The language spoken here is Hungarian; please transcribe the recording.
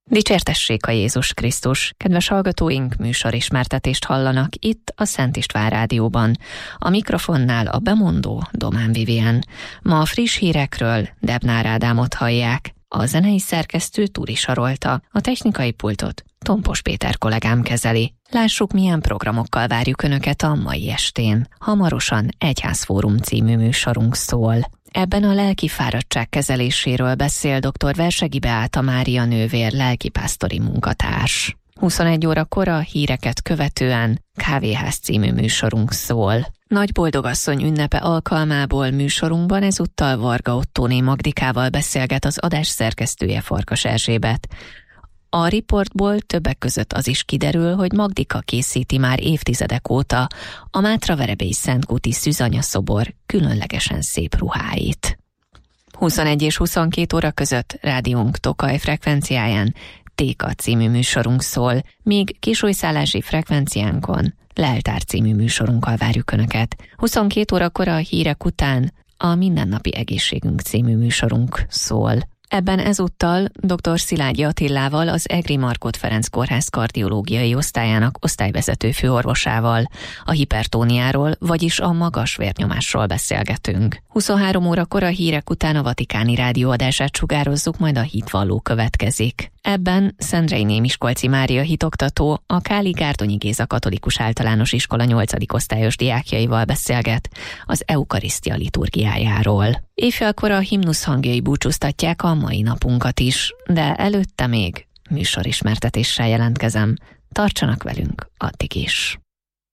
Dicsértessék a Jézus Krisztus! Kedves hallgatóink, műsorismertetést hallanak itt a Szent István Rádióban. A mikrofonnál a bemondó Domán Vivien. Ma a friss hírekről Debnár Ádámot hallják. A zenei szerkesztő Turi Sarolta, a technikai pultot Tompos Péter kollégám kezeli. Lássuk, milyen programokkal várjuk Önöket a mai estén. Hamarosan Egyházfórum című műsorunk szól. Ebben a lelki fáradtság kezeléséről beszél dr. Versegi Beáta Mária nővér, lelkipásztori munkatárs. 21 órakor a híreket követően Kávéház című műsorunk szól. Nagy boldogasszony ünnepe alkalmából műsorunkban ezúttal Varga Ottóné Magdikával beszélget az adás szerkesztője, Farkas Erzsébet. A riportból többek között az is kiderül, hogy Magdika készíti már évtizedek óta a Mátraverebélyi Szentkúti Szűzanya szobor különlegesen szép ruháit. 21 és 22 óra között rádiónk Tokaj frekvenciáján Téka című műsorunk szól, míg kisújszállási frekvenciánkon Leltár című műsorunkkal várjuk Önöket. 22 órakor a hírek után a Mindennapi Egészségünk című műsorunk szól. Ebben ezúttal dr. Szilágyi Attilával, az Egri Markhot Ferenc Kórház kardiológiai osztályának osztályvezető főorvosával a hipertóniáról, vagyis a magas vérnyomásról beszélgetünk. 23 órakor a hírek után a Vatikáni Rádió adását sugározzuk, majd a hitvalló következik. Ebben Szendrei Miskolci Mária hitoktató a Káli Gárdonyi Géza Katolikus Általános Iskola 8. osztályos diákjaival beszélget az eukarisztia liturgiájáról. Éjfélkor a himnusz hangjai búcsúztatják a mai napunkat is, de előtte még műsorismertetéssel jelentkezem. Tartsanak velünk addig is!